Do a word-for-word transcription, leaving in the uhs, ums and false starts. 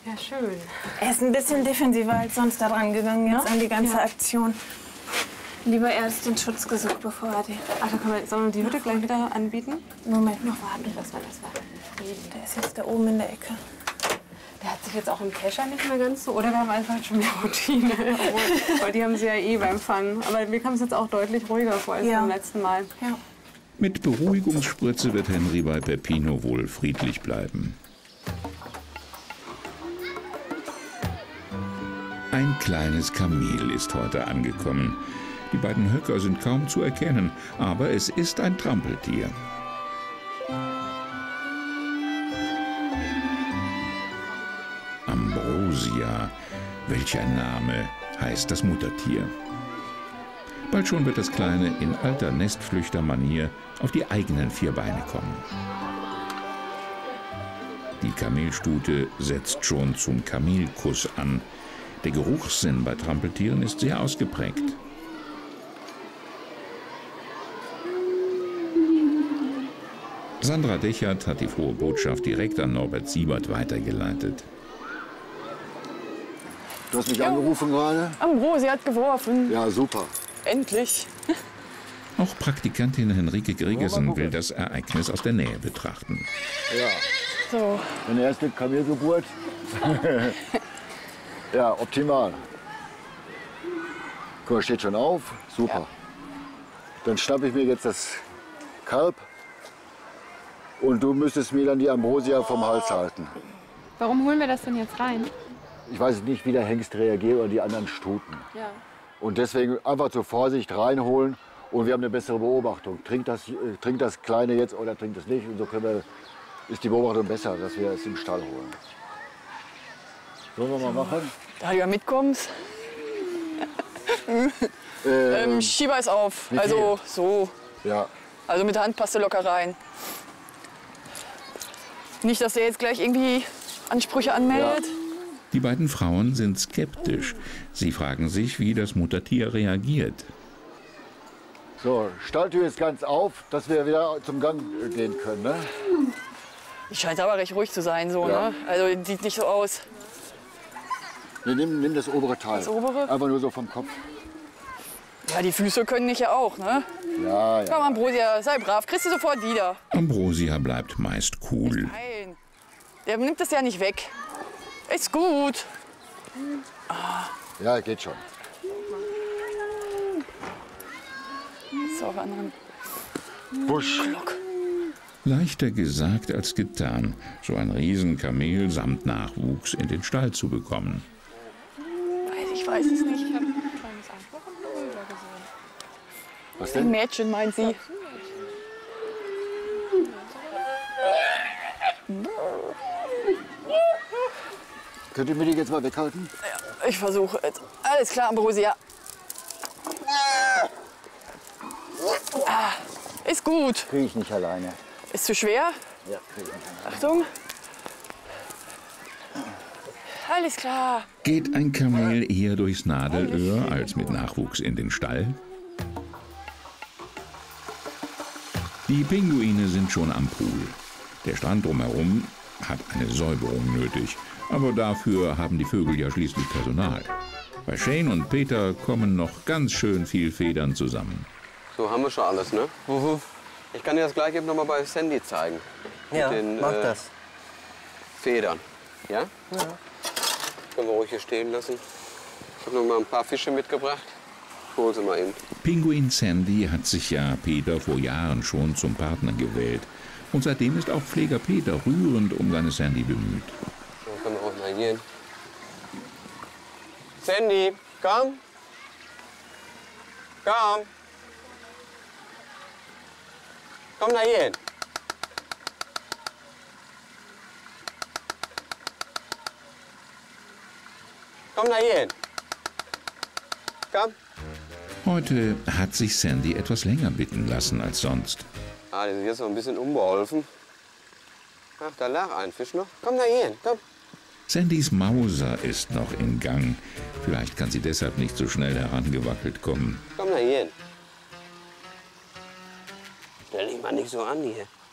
Ja, schön. Er ist ein bisschen defensiver als sonst da dran gegangen jetzt Ja? an die ganze Ja. Aktion. Lieber erst den Schutz gesucht, bevor er die... Ach, da können wir, sollen wir die Hütte gleich wieder anbieten? Moment, noch warten. Das war, das war. Der ist jetzt da oben in der Ecke. Der hat sich jetzt auch im Kescher nicht mehr ganz so, oder wir haben einfach schon mehr Routine. Obwohl, weil die haben sie ja eh beim Fangen. Aber mir kam es jetzt auch deutlich ruhiger vor als Ja. beim letzten Mal. Ja. Mit Beruhigungsspritze wird Henry bei Peppino wohl friedlich bleiben. Ein kleines Kamel ist heute angekommen. Die beiden Höcker sind kaum zu erkennen, aber es ist ein Trampeltier. Ambrosia, welch ein Name, heißt das Muttertier. Bald schon wird das Kleine in alter Nestflüchtermanier auf die eigenen vier Beine kommen. Die Kamelstute setzt schon zum Kamelkuss an. Der Geruchssinn bei Trampeltieren ist sehr ausgeprägt. Sandra Dechert hat die frohe Botschaft direkt an Norbert Siebert weitergeleitet. Du hast mich ja. angerufen gerade? Ambrosi hat geworfen. Ja, super. Endlich. Auch Praktikantin Henrike Gregersen will das Ereignis aus der Nähe betrachten. Ja. So. Meine erste Kamelgeburt. Ja, optimal. Guck mal, steht schon auf. Super. Ja. Dann schnappe ich mir jetzt das Kalb. Und du müsstest mir dann die Ambrosia vom Hals halten. Warum holen wir das denn jetzt rein? Ich weiß nicht, wie der Hengst reagiert oder die anderen Stuten. Ja. Und deswegen einfach zur Vorsicht reinholen und wir haben eine bessere Beobachtung. Trinkt das, äh, trinkt das Kleine jetzt oder trinkt es nicht? Und so können wir, ist die Beobachtung besser, dass wir es im Stall holen. Sollen wir mal machen? Da du ja mitkommst. Ähm, ähm, Schieber ist auf. wie Also so. Ja. Also mit der Hand passt du locker rein. Nicht, dass der jetzt gleich irgendwie Ansprüche anmeldet. Ja. Die beiden Frauen sind skeptisch. Sie fragen sich, wie das Muttertier reagiert. So, Stalltür ist ganz auf, dass wir wieder zum Gang gehen können. Ne? Die scheint aber recht ruhig zu sein, so, Ja. ne? Also sieht nicht so aus. Wir nehmen, nehmen das obere Teil. Das obere? Einfach nur so vom Kopf. Ja, die Füße können nicht ja auch, ne? Ja, ja. Komm, Ambrosia, sei brav, kriegst du sofort wieder. Ambrosia bleibt meist cool. Nein, der nimmt es ja nicht weg. Ist gut. Ja, geht schon. So, auf anderen. Busch. Leichter gesagt als getan, so ein Riesenkamel samt Nachwuchs in den Stall zu bekommen. Weiß, ich weiß es nicht. Ich habe ein kleines Anspruch gesehen. Was Ein denn? Mädchen, meint sie. Könnt ihr mir die jetzt mal weghalten? Ja, ich versuche es. Alles klar, Ambrosia. Ah, ist gut. Kriege ich nicht alleine. Ist zu schwer? Ja, kriege ich nicht alleine. Achtung. Alles klar. Geht ein Kamel eher durchs Nadelöhr als mit Nachwuchs in den Stall? Die Pinguine sind schon am Pool. Der Strand drumherum hat eine Säuberung nötig. Aber dafür haben die Vögel ja schließlich Personal. Bei Shane und Peter kommen noch ganz schön viel Federn zusammen. So haben wir schon alles, ne? Mhm. Ich kann dir das gleich eben noch mal bei Sandy zeigen. Ja, Mit den, mach äh, das. Federn. Ja? Ja. Können wir ruhig hier stehen lassen. Ich habe noch mal ein paar Fische mitgebracht. Ich hol sie mal eben. Pinguin Sandy hat sich ja Peter vor Jahren schon zum Partner gewählt. Und seitdem ist auch Pfleger Peter rührend um seine Sandy bemüht. So können wir auch mal hier hin. Sandy, komm. Komm. Komm da hier hin. Komm da hier hin. Komm. Heute hat sich Sandy etwas länger bitten lassen als sonst. Ah, die ist jetzt noch ein bisschen unbeholfen. Ach, da lag ein Fisch noch. Komm da hier hin, komm. Sandys Mauser ist noch in Gang. Vielleicht kann sie deshalb nicht so schnell herangewackelt kommen. Komm da hier hin. Stell dich mal nicht so an hier.